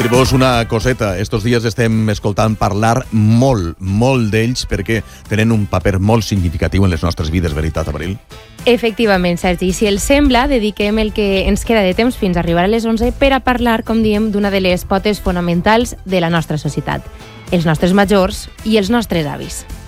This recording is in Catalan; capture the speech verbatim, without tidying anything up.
dir-vos una coseta. Estos dies estem escoltant parlar molt, molt d'ells perquè tenen un paper molt significatiu en les nostres vides, veritat, Abril? Efectivament, Sergi. Si els sembla, dediquem el que ens queda de temps fins a arribar a les onze per a parlar, com diem, d'una de les potes fonamentals de la nostra societat, els nostres majors i els nostres avis.